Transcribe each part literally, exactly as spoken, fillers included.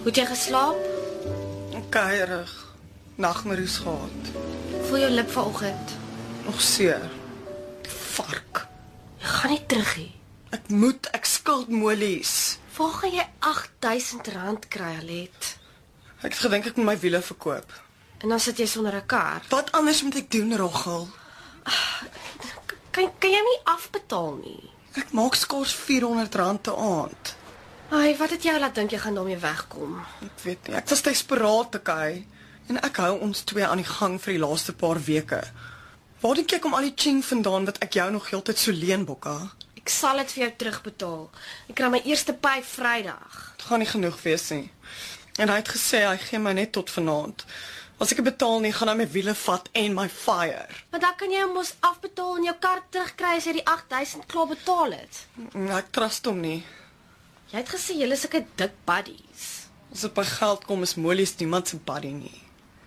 Moet jy geslaap? Kuierig. Nagmerries gehad. Voel jou lip vanoggend? Nog seer. Vark. Jy gaan nie terug nie. Ek moet, ek skuld molies. Waar gaan jy agt duisend rand kry, Alet? Ek het gedink ek moet my wiele verkoop. En dan sit jy sonder 'n kar. Wat anders moet ek doen, Rachel? Kan kan jy nie afbetaal nie? Ek maak skaars vierhonderd rand 'n aand. Ai, wat het jou laat dink jy gaan daarmee wegkom? Ek weet nie, ek was desperaat, okay. En ek hou ons twee aan die gang vir die laaste paar weke. Waar dink jy kom al die ching vandaan wat ek jou nog heeltyd so leen, Bokka? Ek sal dit vir jou terugbetaal. Ek kry my eerste pay Vrydag. Dit gaan nie genoeg wees nie. En hy het gesê hy gee my net tot vanaand. As ek dit betaal nie, gaan hy my wiele vat en my fire. Maar dan kan jy hom mos afbetaal en jou kar terugkry as jy die agt duisend klaar betaal het. Ek trust hom nie. Jy het gesê julle is sulke dik buddies. As dit by geld kom, is molies niemand se buddy nie.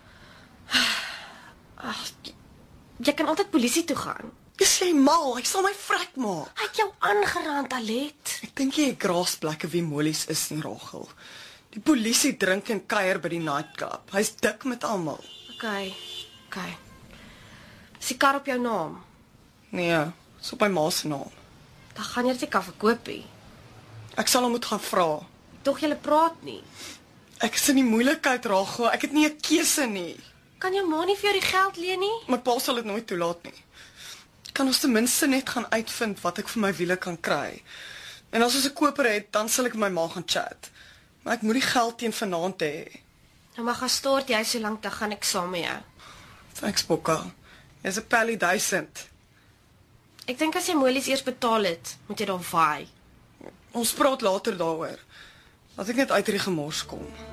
Ag, jy kan altyd polisie toe gaan. Is jy mal? Ek sal my vrek maak. Hy het jou aangerand, Alet. Ek dink jy graasplekke wie molies is nie, Rachel. Die polisie drink en kuier by die nightclub. Hy's dik met almal. Okay. Okay. Is die kar op jou naam? Nee, dis op my ma se naam. Dan gaan jy dit kan verkoop nie. Ek sal hom moet gaan vra. Tog julle praat nie. Ek is in die moeilikheid, Rachel. Ek het nie 'n keuse nie. Kan jou ma nie vir jou die geld leen nie? My pa sal dit nooit toelaat nie. Kan ons ten minste net gaan uitvind wat ek vir my wiele kan kry. En as ons 'n koper het, dan sal ek met my ma gaan chat. Maar ek moet die geld teen vanaand hê. Nou maar gaan stort jy so lank, dan gaan ek saam met jou. Thanks, Bokka. Dis 'n pelly duisend. Ek dink as jy molies eers betaal het, moet jy dan vaai. Ons praat later daaroor. Laat ek net uit hierdie gemors kom.